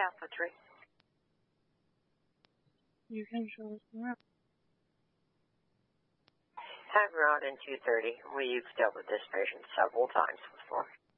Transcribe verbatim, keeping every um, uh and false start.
Alpha three. You can show us around. Have around in two thirty. We've dealt with this patient several times before.